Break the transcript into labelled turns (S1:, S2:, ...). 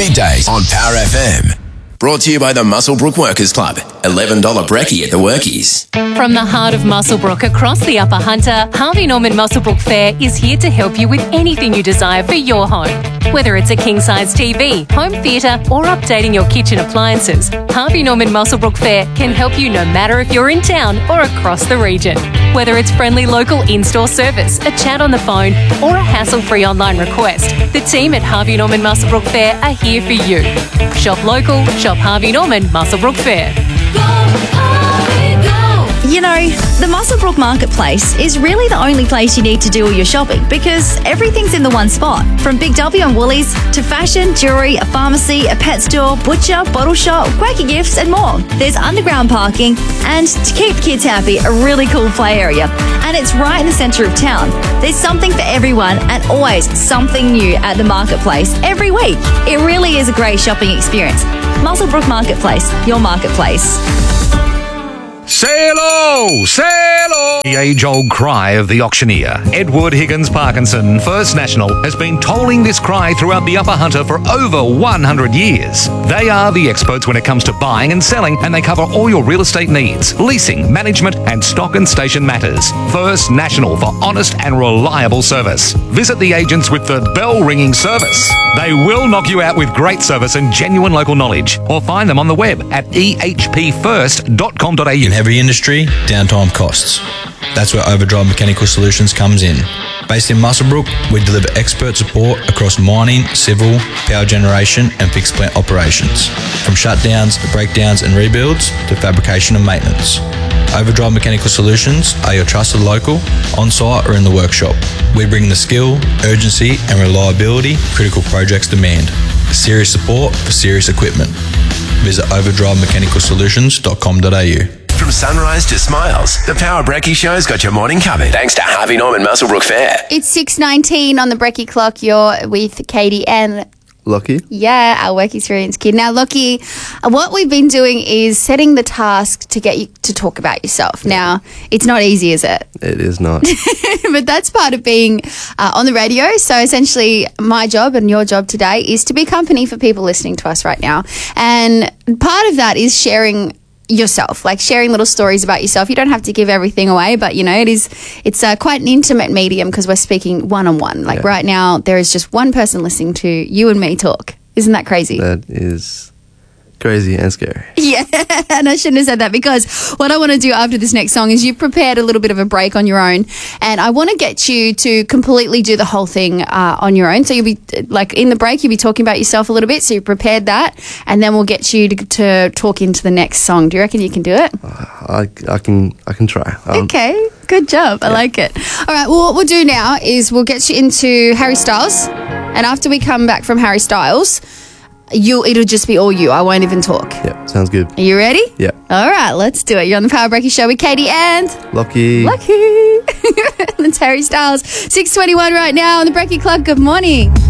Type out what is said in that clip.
S1: middays on Power FM. Brought to you by the Muswellbrook Workers Club. $11 brekkie at the Workies.
S2: From the heart of Muswellbrook across the Upper Hunter, Harvey Norman Muswellbrook Fair is here to help you with anything you desire for your home. Whether it's a king-size TV, home theatre or updating your kitchen appliances, Harvey Norman Muswellbrook Fair can help you no matter if you're in town or across the region. Whether it's friendly local in-store service, a chat on the phone or a hassle-free online request, the team at Harvey Norman Muswellbrook Fair are here for you. Shop local, shop Harvey Norman Muswellbrook Fair.
S3: You know, the Muswellbrook Marketplace is really the only place you need to do all your shopping because everything's in the one spot. From Big W and Woolies to fashion, jewellery, a pharmacy, a pet store, butcher, bottle shop, quacky gifts and more. There's underground parking and, to keep kids happy, a really cool play area. And it's right in the centre of town. There's something for everyone and always something new at the Marketplace every week. It really is a great shopping experience. Muswellbrook Marketplace, your marketplace.
S4: Sail-o! Sail-o! The age-old cry of the auctioneer, Edward Higgins Parkinson, First National, has been tolling this cry throughout the Upper Hunter for over 100 years. They are the experts when it comes to buying and selling, and they cover all your real estate needs, leasing, management, and stock and station matters. First National for honest and reliable service. Visit the agents with the bell-ringing service. They will knock you out with great service and genuine local knowledge, or find them on the web at ehpfirst.com.au.
S5: In heavy industry, downtime costs. That's where Overdrive Mechanical Solutions comes in. Based in Muswellbrook, we deliver expert support across mining, civil, power generation and fixed plant operations. From shutdowns, breakdowns and rebuilds to fabrication and maintenance. Overdrive Mechanical Solutions are your trusted local, on-site or in the workshop. We bring the skill, urgency and reliability critical projects demand. Serious support for serious equipment. Visit overdrivemechanicalsolutions.com.au.
S1: From sunrise to smiles, the Power Brekkie Show's got your morning covered. Thanks to Harvey Norman Muswellbrook Fair.
S6: It's 6:19 on the Brekkie clock. You're with Katie and
S7: Lockie.
S6: Yeah, our work experience kid. Now, Lockie, what we've been doing is setting the task to get you to talk about yourself. Now, it's not easy, is it?
S7: It is not.
S6: But that's part of being on the radio. So essentially, my job and your job today is to be company for people listening to us right now. And part of that is sharing yourself, like sharing little stories about yourself. You don't have to give everything away, but you know, it's quite an intimate medium because we're speaking one-on-one. Like right now, there is just one person listening to you and me talk. Isn't that crazy?
S7: That is crazy and scary.
S6: Yeah, and I shouldn't have said that because what I want to do after this next song is you've prepared a little bit of a break on your own, and I want to get you to completely do the whole thing on your own. So you'll be like in the break, you'll be talking about yourself a little bit. So you prepared that, and then we'll get you to talk into the next song. Do you reckon you can do it?
S7: I can try.
S6: Okay, good job. I like it. All right. Well, what we'll do now is we'll get you into Harry Styles, and after we come back from Harry Styles, it'll just be all you. I won't even talk.
S7: Yeah, sounds good.
S6: Are you ready?
S7: Yeah.
S6: All right, let's do it. You're on the Power Brekkie Show with Katie and
S7: Lockie.
S6: That's Harry Styles. 6:21 right now on the Brekkie Clock. Good morning.